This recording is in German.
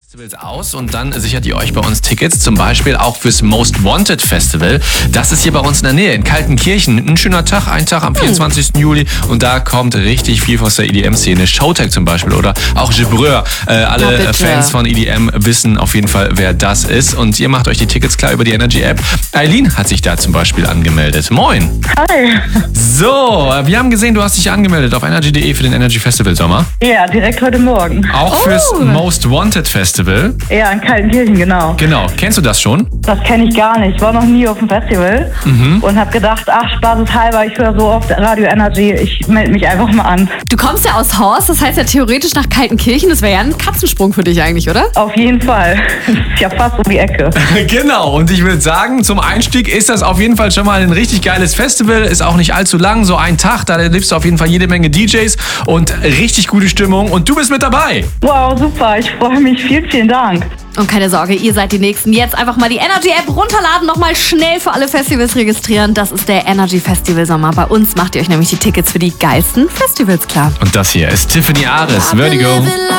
Festivals aus und dann sichert ihr euch bei uns Tickets, zum Beispiel auch fürs Most Wanted Festival. Das ist hier bei uns in der Nähe, in Kaltenkirchen. Ein schöner Tag, ein Tag am 24. Juli und da kommt richtig viel aus der EDM-Szene. Showtek zum Beispiel oder auch Gebreur. Alle Fans von EDM wissen auf jeden Fall, wer das ist. Und ihr macht euch die Tickets klar über die Energy-App. Eileen hat sich da zum Beispiel angemeldet. Moin! Hi! So, wir haben gesehen, du hast dich angemeldet auf energy.de für den Energy Festival Sommer. Ja, direkt heute Morgen. Auch fürs Most Wanted Festival. Ja, in Kaltenkirchen, genau. Genau. Kennst du das schon? Das kenne ich gar nicht. Ich war noch nie auf dem Festival und habe gedacht, spaßeshalber, ich höre so oft Radio Energy, ich melde mich einfach mal an. Du kommst ja aus Horst, das heißt ja theoretisch nach Kaltenkirchen. Das wäre ja ein Katzensprung für dich eigentlich, oder? Auf jeden Fall. Das ist ja fast um die Ecke. Genau. Und ich würde sagen, zum Einstieg ist das auf jeden Fall schon mal ein richtig geiles Festival. Ist auch nicht allzu lang, so ein Tag. Da erlebst du auf jeden Fall jede Menge DJs und richtig gute Stimmung. Und du bist mit dabei. Wow, super. Ich freue mich. Vielen Dank. Und keine Sorge, ihr seid die Nächsten. Jetzt einfach mal die Energy-App runterladen, nochmal schnell für alle Festivals registrieren. Das ist der Energy Festival Sommer. Bei uns macht ihr euch nämlich die Tickets für die geilsten Festivals klar. Und das hier ist Tiffany Ares, Vertigo.